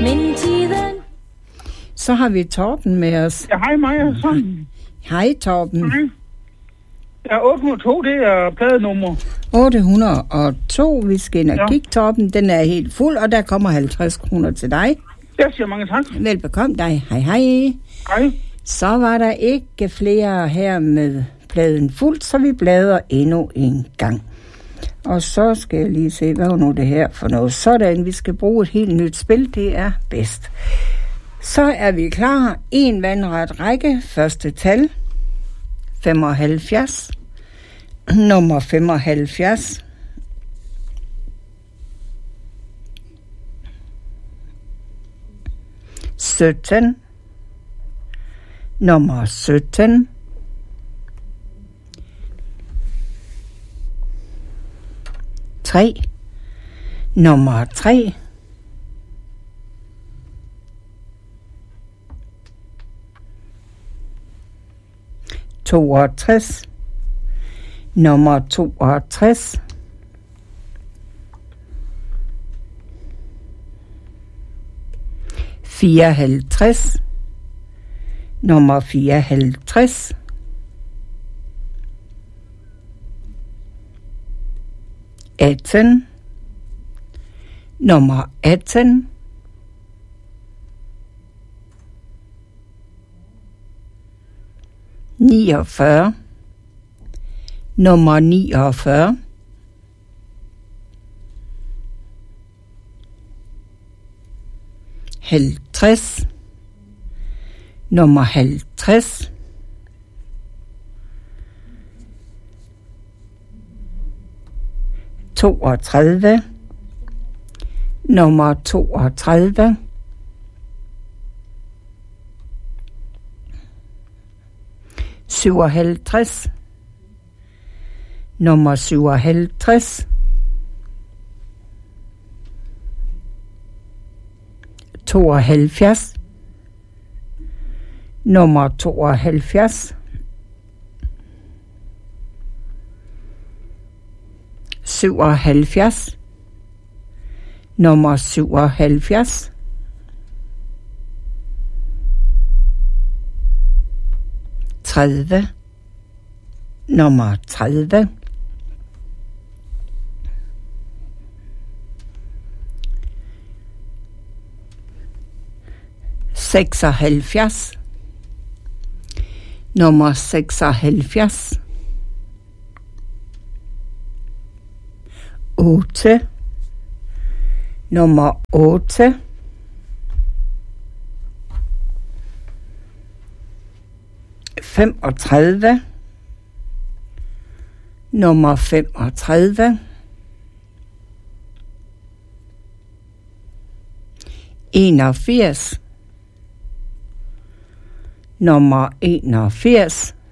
Men tiden... Så har vi Torben med os. Ja, hej Maja. Sådan. Hej Torben. Hej. Ja, 802, det er pladenummer. 802, vi skal ind og kigge, Torben. Den er helt fuld, og der kommer 50 kroner til dig. Jeg siger mange tak. Velbekomme dig. Hej, hej. Hej. Så var der ikke flere her med pladen fuldt, så vi bladrer endnu en gang. Og så skal jeg lige se, hvad nu det her for noget. Sådan, vi skal bruge et helt nyt spil, det er bedst. Så er vi klar. En vandret række, første tal, 75, nummer 75, sytten, nummer 17, 3, nummer 3, 62, nummer 62, 54, nummer 54, 18, nummer 18, 49, nummer 49, 50, nummer 50, 32, nummer 32, 57, nummer 57, 72, nummer 72, 77, nummer 77, 30, nummer 30, 76, nummer 76, 8, nummer 8, 35, nummer 35, 81, nummer 81,